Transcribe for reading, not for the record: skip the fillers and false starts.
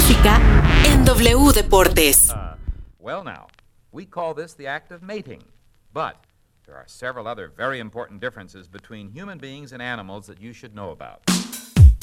música en W Deportes. Well now, we call this the act of mating, but there are several other very important differences between human beings and animals that you should know about.